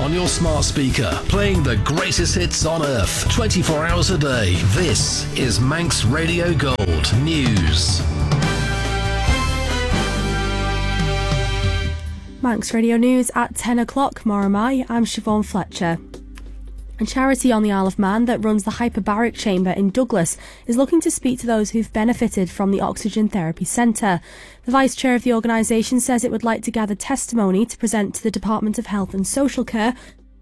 on your smart speaker, playing the greatest hits on earth, 24 hours a day. This is Manx Radio Gold News. Manx Radio News at 10 o'clock. Moramai, I'm Siobhan Fletcher. A charity on the Isle of Man that runs the hyperbaric chamber in Douglas is looking to speak to those who've benefited from the Oxygen Therapy Centre. The Vice Chair of the organisation says it would like to gather testimony to present to the Department of Health and Social Care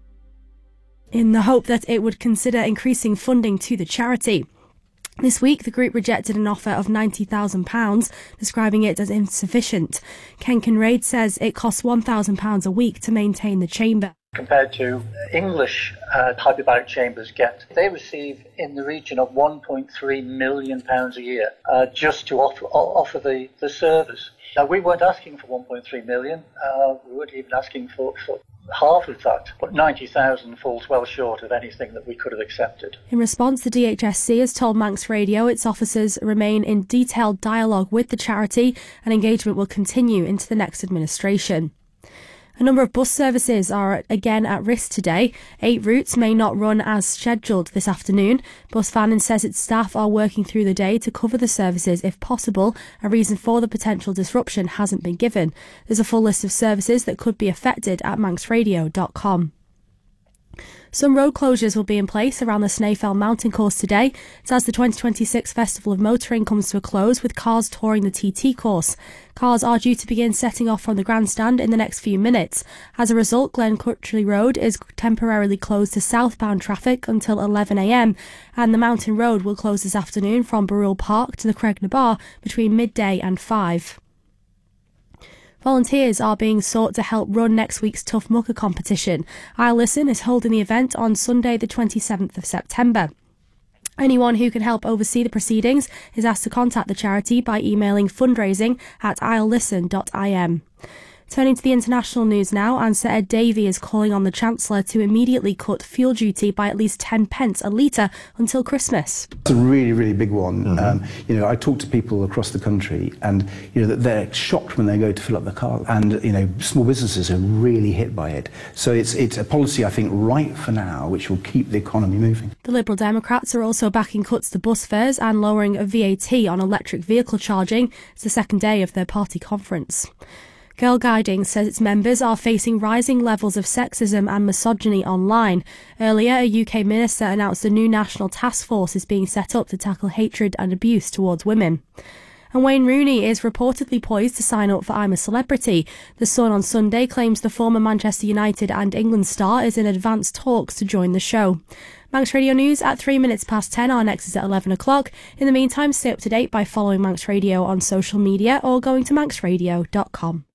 in the hope that it would consider increasing funding to the charity. This week, the group rejected an offer of £90,000, describing it as insufficient. Ken Kinraid says it costs £1,000 a week to maintain the chamber. Compared to English hyperbaric chambers they receive in the region of £1.3 million a year just to offer the service. Now, we weren't asking for 1.3 million, we weren't even asking for half of that, but 90,000 falls well short of anything that we could have accepted. In response, the DHSC has told Manx Radio its officers remain in detailed dialogue with the charity and engagement will continue into the next administration. A number of bus services are again at risk today. 8 routes may not run as scheduled this afternoon. Bus Fannin says its staff are working through the day to cover the services if possible. A reason for the potential disruption hasn't been given. There's a full list of services that could be affected at manxradio.com. Some road closures will be in place around the Snaefell mountain course today as the 2026 Festival of Motoring comes to a close with cars touring the TT course. Cars are due to begin setting off from the grandstand in the next few minutes. As a result, Glen Cutchley Road is temporarily closed to southbound traffic until 11 a.m. and the Mountain Road will close this afternoon from Burrell Park to the Craignabar between midday and 5. Volunteers are being sought to help run next week's Tough Mucker competition. I'll Listen is holding the event on Sunday the 27th of September. Anyone who can help oversee the proceedings is asked to contact the charity by emailing fundraising@ilelisten.im. Turning to the international news now, and Sir Ed Davey is calling on the Chancellor to immediately cut fuel duty by at least 10 pence a litre until Christmas. It's a really, really big one. I talk to people across the country and, that they're shocked when they go to fill up the car. And, small businesses are really hit by it. So it's a policy, I think, right for now, which will keep the economy moving. The Liberal Democrats are also backing cuts to bus fares and lowering of VAT on electric vehicle charging. It's the second day of their party conference. Girl Guiding says its members are facing rising levels of sexism and misogyny online. Earlier, a UK minister announced a new national task force is being set up to tackle hatred and abuse towards women. And Wayne Rooney is reportedly poised to sign up for I'm a Celebrity. The Sun on Sunday claims the former Manchester United and England star is in advanced talks to join the show. Manx Radio News at 3 minutes past 10. Our next is at 11 o'clock. In the meantime, stay up to date by following Manx Radio on social media or going to manxradio.com.